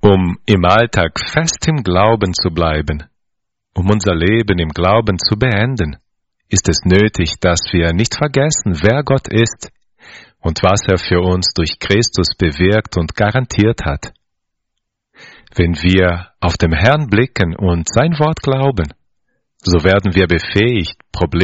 Um im Alltag fest im Glauben zu bleiben, um unser Leben im Glauben zu beenden, ist es nötig, dass wir nicht vergessen, wer Gott ist und was er für uns durch Christus bewirkt und garantiert hat. Wenn wir auf den Herrn blicken und sein Wort glauben, so werden wir befähigt, Probleme